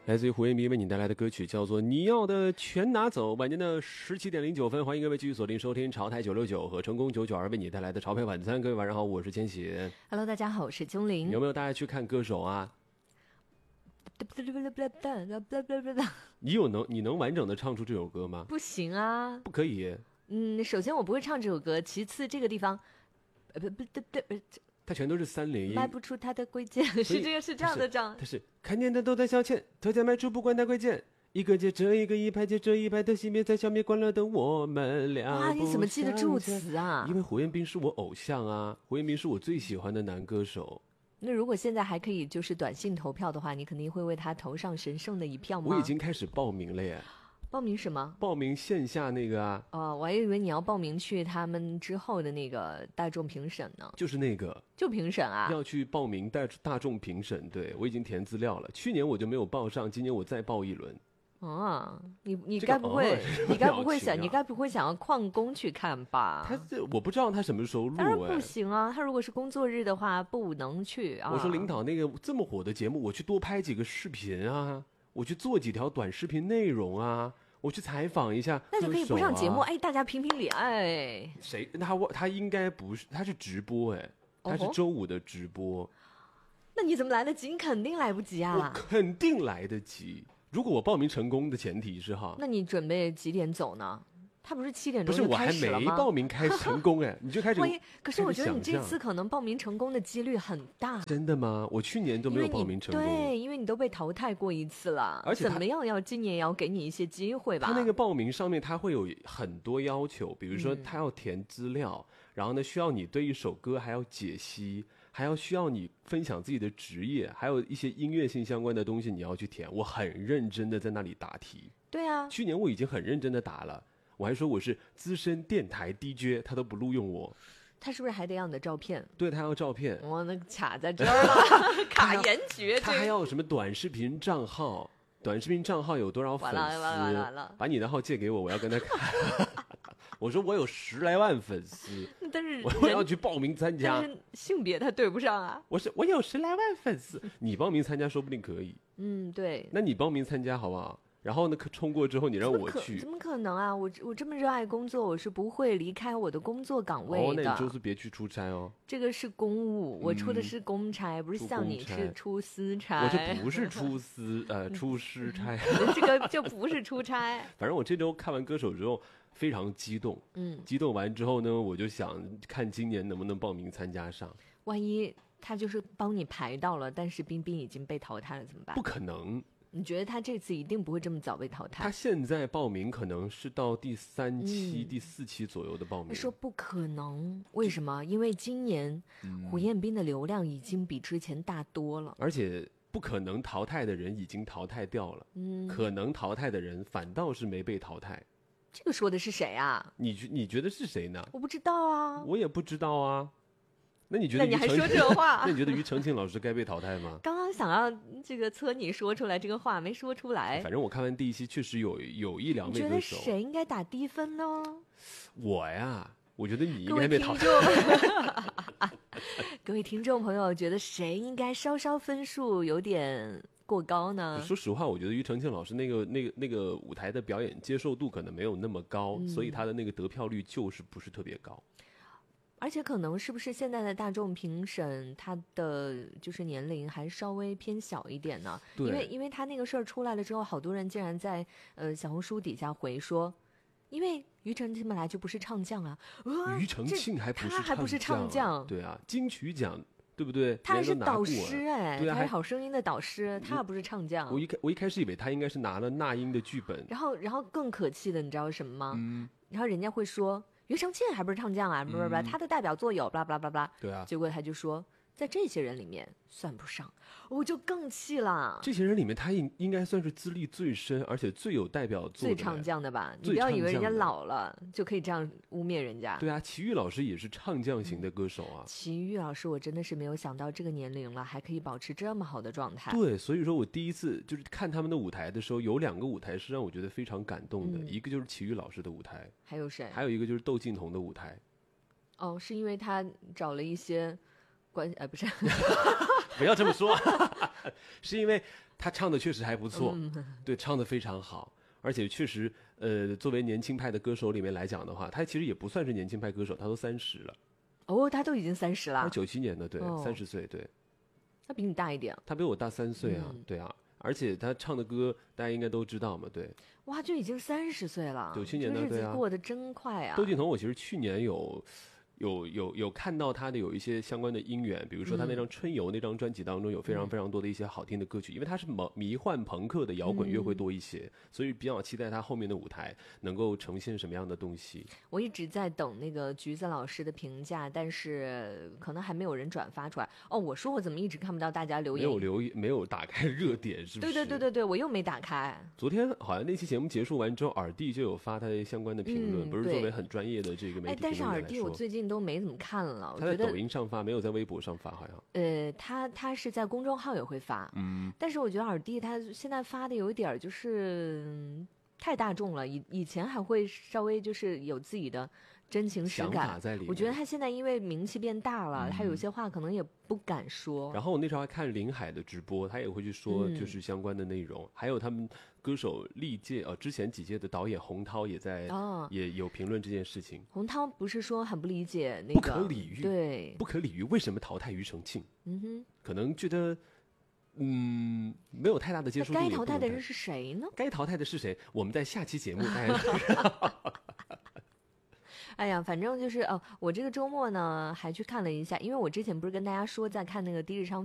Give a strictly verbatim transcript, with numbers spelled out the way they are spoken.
来自于胡彦斌为你带来的歌曲叫做《你要的全拿走》。晚间的十七点零九分，欢迎各位继续锁定收听潮台九六九和成功九九二为你带来的潮牌晚餐。各位晚上好，我是千玺。 Hello， 大家好，我是钟玲。 有没有大家去看歌手啊？你有能你能完整的唱出这首歌吗？ 不行啊， 不可以。 嗯，首先我不会唱这首歌，其次这个地方，呃不不不不。 它全都是三连音， 迈不出它的贵贱，是这个是这样的唱。 它是看见的都在消遣，特价卖出不管它贵贱，一个接着一个，一排接着一排的熄灭在消灭关了的我们俩。 哇，你怎么记得住词啊？ 因为胡彦斌是我偶像啊，胡彦斌是我最喜欢的男歌手。 那如果现在还可以就是短信投票的话，你肯定会为他投上神圣的一票吗？ 我已经开始报名了耶。 报名什么？ 报名线下那个啊。 哦，我还以为你要报名去他们之后的那个大众评审呢。 就是那个， 就评审啊？ 要去报名大大众评审，对，我已经填资料了。去年我就没有报上，今年我再报一轮。 哦，你你该不会、这个哦、你该不会想、啊、你该不会想要旷工去看吧？ 他这我不知道他什么时候录。 当然不行啊，他如果是工作日的话不能去啊。 我说领导，那个这么火的节目，我去多拍几个视频啊，我去做几条短视频内容啊。我去采访一下、啊， 那就可以不上节目，哎，大家评评理，哎， 谁？他他应该不是，他是直播，哎，他是周五的直播、哦。 那你怎么来得及？你肯定来不及啊！ 我肯定来得及。如果我报名成功的前提是哈， 那你准备几点走呢？他不是七点钟不是，我还没报名开始成功哎，你就开始。 可是我觉得你这次可能报名成功的几率很大。 真的吗？我去年都没有报名成功。 对，因为你都被淘汰过一次了， 而且怎么样要今年也要给你一些机会吧？ 他那个报名上面他会有很多要求，比如说他要填资料，嗯、然后呢需要你对一首歌还要解析，还要需要你分享自己的职业，还有一些音乐性相关的东西你要去填。我很认真的在那里答题。 对啊， 去年我已经很认真的答了。我还说我是资深电台 D J， 他都不录用我。 他是不是还得要你的照片？ 对，他要照片。 我、哦、那卡在这儿了，卡严绝。 他还要有什么短视频账号？短视频账号有多少粉丝？ 完了完了完了完了！ 把你的号借给我，我要跟他看。我说我有十来万粉丝， 但是我要去报名参加。 但是性别他对不上啊。 我是我有十来万粉丝，你报名参加说不定可以。 嗯，对。 那你报名参加好不好？然后呢？冲过之后，你让我去， 怎么可能啊？我我这么热爱工作，我是不会离开我的工作岗位的。 哦，那你就是别去出差哦。 这个是公务，我出的是公差，嗯、不是像你是出私差。 我这不是出私呃出师差， 这个就不是出差。 反正我这周看完歌手之后非常激动，嗯，激动完之后呢，我就想看今年能不能报名参加上。 万一他就是帮你排到了，但是冰冰已经被淘汰了怎么办？ 不可能。 你觉得他这次一定不会这么早被淘汰？ 他现在报名可能是到第三期、嗯、第四期左右的报名。 他说不可能，为什么？因为今年胡彦斌的流量已经比之前大多了， 而且不可能淘汰的人已经淘汰掉了，嗯，可能淘汰的人反倒是没被淘汰。 这个说的是谁啊？ 你你觉得是谁呢？ 我不知道啊， 我也不知道啊。那你觉得？ 那你还说这种话？ 那你觉得庾澄庆老师该被淘汰吗？ 刚刚想要这个催你说出来这个话，没说出来。 反正我看完第一期，确实有有一两位歌手。 你觉得谁应该打低分呢？ 我呀，我觉得你应该被淘汰。 各位听众朋友，觉得谁应该稍稍分数有点过高呢？ 说实话，我觉得庾澄庆老师那个那个那个舞台的表演接受度可能没有那么高，嗯、所以他的那个得票率就是不是特别高。 而且可能是不是现在的大众评审，他的就是年龄还稍微偏小一点呢？因为因为他那个事儿出来了之后，好多人竟然在呃小红书底下回说，因为庾澄庆本来就不是唱将啊， 庾澄庆还不是他还不是唱将， 对啊，金曲奖对不对？ 他还是导师哎， 对啊， 他是好声音的导师，他不是唱将。 我一开我一开始以为他应该是拿了那英的剧本， 然后然后更可气的，你知道什么吗？嗯，然后人家会说。庾澄庆还不是唱将啊，不不不，他的代表作有，巴拉巴拉巴拉。 对啊， 结果他就说，在这些人里面算不上，我就更气了。 这些人里面，他应应该算是资历最深，而且最有代表作的、 最唱将的吧？你不要以为人家老了就可以这样污蔑人家。 对啊，齐豫老师也是唱将型的歌手啊。 嗯、齐豫老师，我真的是没有想到这个年龄了还可以保持这么好的状态。 对，所以说我第一次就是看他们的舞台的时候，有两个舞台是让我觉得非常感动的，嗯、一个就是齐豫老师的舞台， 还有谁？ 还有一个就是窦靖童的舞台。 哦，是因为他找了一些关系，呃，不是， 不要这么说，是因为他唱的确实还不错，嗯、对，唱的非常好，而且确实，呃，作为年轻派的歌手里面来讲的话，他其实也不算是年轻派歌手，他都三十了。 哦，他都已经三十了。 他九七年的，对，三十岁，对。 他比你大一点。 他比我大三岁啊，嗯、对啊。而且他唱的歌大家应该都知道嘛，对。 哇，就已经三十岁了， 九七年的，对啊， 过得真快啊。 窦靖童，我其实去年有。有有有看到他的有一些相关的音源，比如说他那张《春游》那张专辑当中有非常非常多的一些好听的歌曲，因为他是迷迷幻朋克的摇滚乐会多一些，所以比较期待他后面的舞台能够呈现什么样的东西。 我一直在等那个橘子老师的评价，但是可能还没有人转发出来。哦，我说我怎么一直看不到大家留言？ 没有留言，没有打开热点，是不是？ 对对对对对，我又没打开。 昨天好像那期节目结束完之后，耳帝就有发他相关的评论，嗯、不是作为很专业的这个媒体评论来说。 哎，但是耳帝我最近都没怎么看了， 他在抖音上发，没有在微博上发，好像。 呃，他他是在公众号也会发，嗯，但是我觉得耳帝他现在发的有一点就是、嗯、太大众了，以以前还会稍微就是有自己的真情实感在里面。 我觉得他现在因为名气变大了，嗯、他有些话可能也不敢说。 然后我那时候还看林海的直播，他也会去说就是相关的内容，嗯、还有他们歌手历届呃之前几届的导演洪涛也在、哦、也有评论这件事情。 洪涛不是说很不理解那个不可理喻， 对， 不可理喻为什么淘汰庾澄庆？ 嗯哼， 可能觉得嗯没有太大的接受度。 该淘汰的人是谁呢？ 该淘汰的是谁？我们在下期节目大家。 哎呀，反正就是哦，我这个周末呢还去看了一下，因为我之前不是跟大家说在看那个低智商